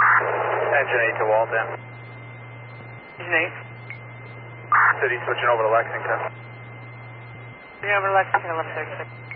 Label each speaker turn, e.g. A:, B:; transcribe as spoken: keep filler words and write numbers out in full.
A: Engine eight to Walton.
B: Engine eight.
A: City switching over to Lexington.
B: You're over Lexington, eleven thirty-six.